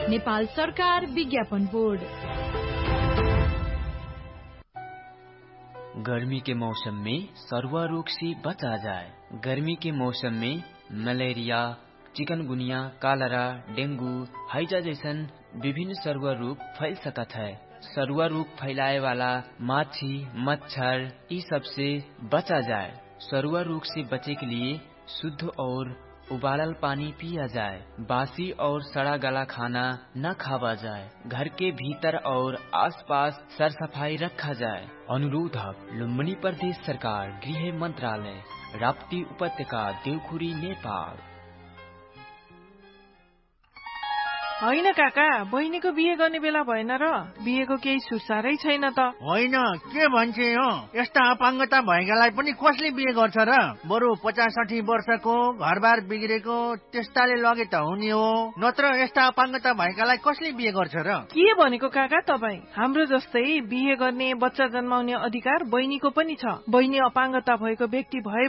नेपाल सरकार विज्ञापन बोर्ड। गर्मी के मौसम में सरुआ रोग से बचा जाए। गर्मी के मौसम में मलेरिया, चिकनगुनिया, कालरा, डेंगू, हैजा जैसन विभिन्न सरुआ रोग फैल सकत है। सरुआ रोग फैलाए वाला माछी, मच्छर इस सब से बचा जाए। सरुआ रोग से बचे के लिए शुद्ध और उबालल पानी पिया जाए। बासी और सड़ा गला खाना न खावा जाए। घर के भीतर और आसपास सर सफाई रखा जाए। अनुरोध लुम्बिनी प्रदेश सरकार, गृह मंत्रालय, राप्ती उपत्यका, देवखुरी, नेपाल। होइन काका, बहिनीको बिहे गर्ने बेला भएन र? बिहेको केही सुसारै छैन त। होइन, के भन्छे हो? यस्ता अपाङ्गता भएकालाई पनि कसले बिहे गर्छ र? बरु 50-60 वर्षको घरबार बिग्रेको त्यस्ताले लगे त हुने हो, नत्र यस्ता अपाङ्गता भएकालाई कसले बिहे गर्छ र? के भनेको काका तपाईँ? हाम्रो जस्तै बिहे गर्ने, बच्चा जन्माउने अधिकार बहिनीको पनि छ। बहिनी अपाङ्गता भएको व्यक्ति भए